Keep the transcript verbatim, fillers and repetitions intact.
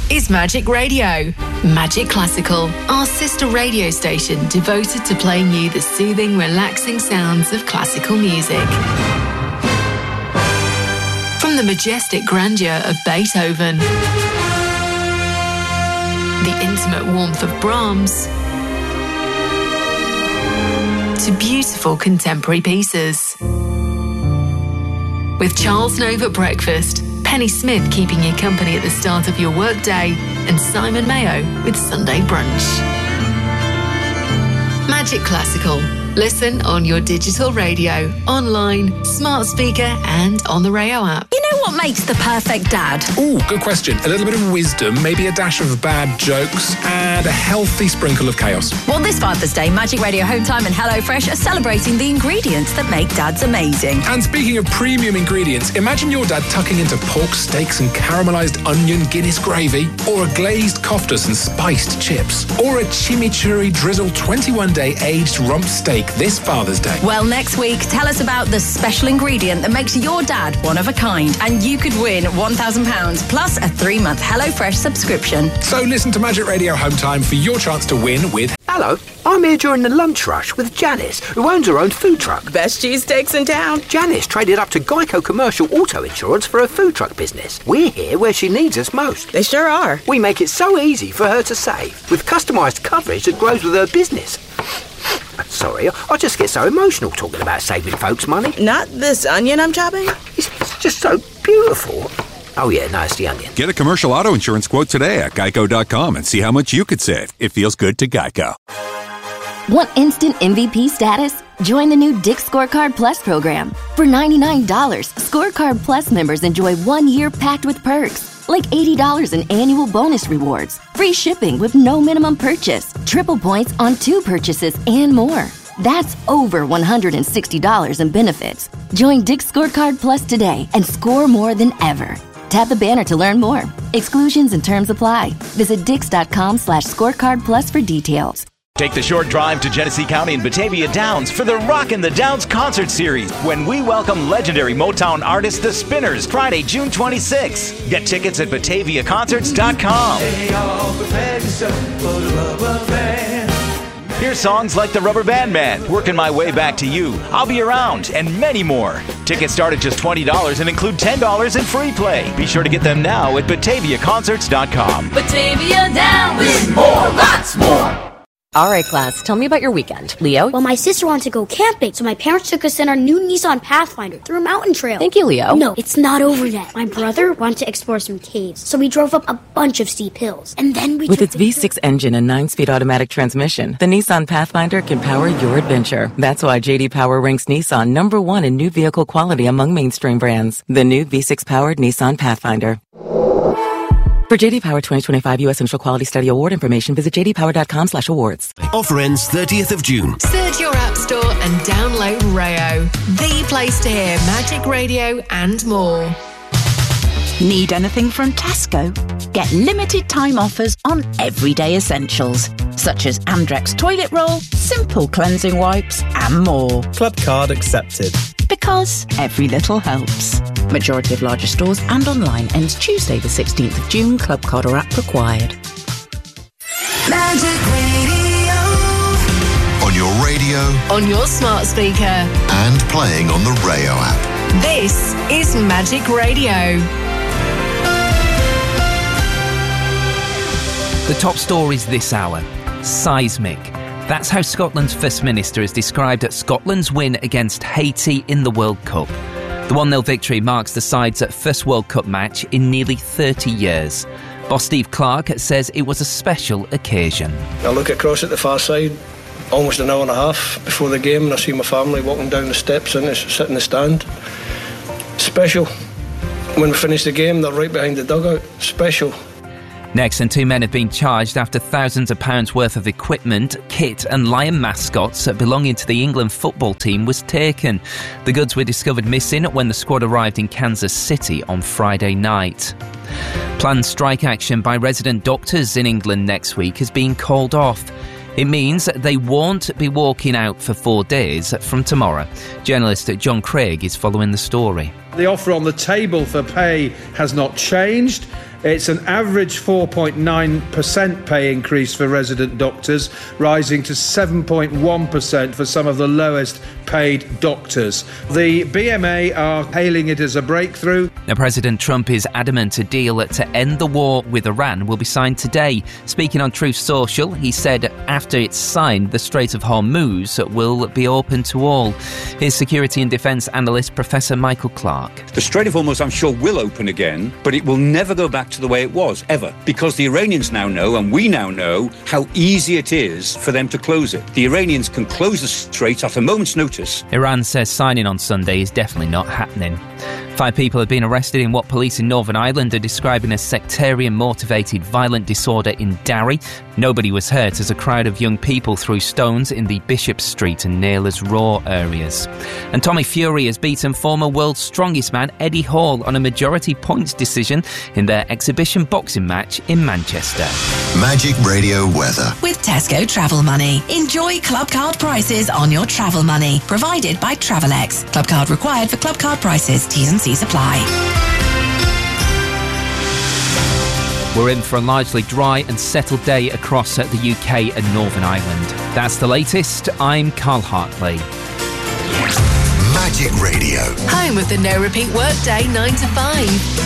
is Magic Radio. Magic Classical, our sister radio station devoted to playing you the soothing, relaxing sounds of classical music. From the majestic grandeur of Beethoven, the intimate warmth of Brahms, to beautiful contemporary pieces. With Charles Nove at breakfast, Penny Smith keeping you company at the start of your workday, and Simon Mayo with Sunday Brunch. Magic Classical. Listen on your digital radio, online, smart speaker, and on the Rayo app. You know what makes the perfect dad? Ooh, good question. A little bit of wisdom, maybe a dash of bad jokes, and a healthy sprinkle of chaos. Well, this Father's Day, Magic Radio Home Time and HelloFresh are celebrating the ingredients that make dads amazing. And speaking of premium ingredients, imagine your dad tucking into pork steaks and caramelised onion Guinness gravy, or a glazed koftas and spiced chips, or a chimichurri drizzled twenty-one day aged rump steak this Father's Day. Well, next week, tell us about the special ingredient that makes your dad one of a kind, and you could win one thousand pounds plus a three-month HelloFresh subscription. So listen to Magic Radio Home Time for your chance to win with... Hello, I'm here during the lunch rush with Janice, who owns her own food truck. Best cheesesteaks in town. Janice traded up to Geico Commercial Auto Insurance for her food truck business. We're here where she needs us most. They sure are. We make it so easy for her to save, with customised coverage that grows with her business. Sorry, I just get so emotional talking about saving folks money. Not this onion I'm chopping? It's, it's just so beautiful. Oh yeah, no, it's the onion. Get a commercial auto insurance quote today at geico dot com and see how much you could save. It feels good to Geico. Want instant M V P status? Join the new Dick's Scorecard Plus program. For ninety-nine dollars, Scorecard Plus members enjoy one year packed with perks, like eighty dollars in annual bonus rewards, free shipping with no minimum purchase, triple points on two purchases, and more. That's over one hundred sixty dollars in benefits. Join Dick's Scorecard Plus today and score more than ever. Tap the banner to learn more. Exclusions and terms apply. Visit dix.com slash scorecard plus for details. Take the short drive to Genesee County and Batavia Downs for the Rockin' the Downs concert series when we welcome legendary Motown artist The Spinners Friday, June twenty-sixth. Get tickets at batavia concerts dot com. Hear songs like The Rubber Band Man, Working My Way Back to You, I'll Be Around, and many more. Tickets start at just twenty dollars and include ten dollars in free play. Be sure to get them now at batavia concerts dot com. Batavia Downs with more, lots more. All right, class, tell me about your weekend. Leo? Well, my sister wanted to go camping, so my parents took us in our new Nissan Pathfinder through a mountain trail. Thank you, Leo. No, it's not over yet. My brother wanted to explore some caves, so we drove up a bunch of steep hills. And then we With its V six engine and nine-speed automatic transmission, the Nissan Pathfinder can power your adventure. That's why J D Power ranks Nissan number one in new vehicle quality among mainstream brands. The new V six-powered Nissan Pathfinder. For J D Power twenty twenty-five U S Initial Quality Study Award information, visit j d power dot com slash awards. Offer ends thirtieth of June. Search your app store and download Rayo, the place to hear Magic Radio and more. Need anything from Tesco? Get limited time offers on everyday essentials, such as Andrex toilet roll, Simple cleansing wipes, and more. Club card accepted. Because every little helps. Majority of larger stores and online ends Tuesday the sixteenth of June. Club card or app required. Magic Radio. On your radio. On your smart speaker. And playing on the Rayo app. This is Magic Radio. The top stories this hour. Seismic. That's how Scotland's First Minister has described Scotland's win against Haiti in the World Cup. The one nil victory marks the side's first World Cup match in nearly thirty years. Boss Steve Clarke says it was a special occasion. I look across at the far side, almost an hour and a half before the game, and I see my family walking down the steps and sit in the stand. Special. When we finish the game, they're right behind the dugout. Special. Next, and two men have been charged after thousands of pounds worth of equipment, kit and lion mascots belonging to the England football team was taken. The goods were discovered missing when the squad arrived in Kansas City on Friday night. Planned strike action by resident doctors in England next week has been called off. It means they won't be walking out for four days from tomorrow. Journalist John Craig is following the story. The offer on the table for pay has not changed. It's an average four point nine percent pay increase for resident doctors, rising to seven point one percent for some of the lowest paid doctors. The B M A are hailing it as a breakthrough. Now, President Trump is adamant a deal to end the war with Iran will be signed today. Speaking on Truth Social, he said after it's signed, the Strait of Hormuz will be open to all. Here's security and defence analyst Professor Michael Clark. The Strait of Hormuz, I'm sure, will open again, but it will never go back to the way it was, ever. Because the Iranians now know, and we now know, how easy it is for them to close it. The Iranians can close the strait at a moment's notice. Iran says signing on Sunday is definitely not happening. Five people have been arrested in what police in Northern Ireland are describing as sectarian-motivated violent disorder in Derry. Nobody was hurt as a crowd of young people threw stones in the Bishop Street and Naylor's Raw areas. And Tommy Fury has beaten former world's strongest man Eddie Hall on a majority points decision in their exhibition boxing match in Manchester. Magic Radio weather. With Tesco Travel Money. Enjoy Club Card prices on your travel money. Provided by Travelex. Club Card required for Club Card prices. T's and C's apply. We're in for a largely dry and settled day across the U K and Northern Ireland. That's the latest. I'm Carl Hartley. Magic Radio. Home of the no repeat workday nine to five.